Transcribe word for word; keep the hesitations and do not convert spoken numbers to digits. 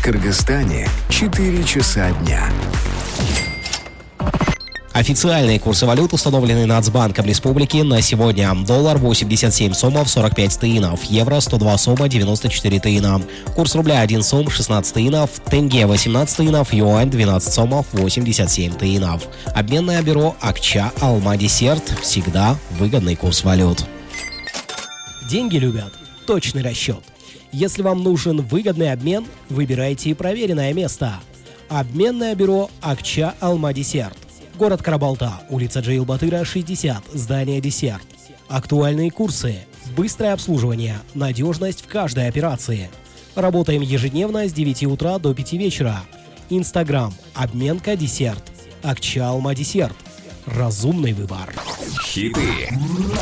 Кыргызстане четыре часа дня. Официальные курсы валют установлены Нацбанком Республики на сегодня. Доллар восемьдесят семь сомов сорок пять тыинов, евро сто два сома девяносто четыре тыина. Курс рубля один сом шестнадцать тыинов, тенге восемнадцать тыинов, юань двенадцать сомов восемьдесят семь тыинов. Обменное бюро Акча Алма Десерт. Всегда выгодный курс валют. Деньги любят точный расчет. Если вам нужен выгодный обмен, выбирайте проверенное место. Обменное бюро Акча Алма Десерт. Город Карабалта, улица Джейлбатыра, шестьдесят, здание Десерт. Актуальные курсы, быстрое обслуживание, надежность в каждой операции. Работаем ежедневно с девяти утра до пяти вечера. Инстаграм, обменка Десерт. Акча Алма Десерт. Разумный выбор. Хиты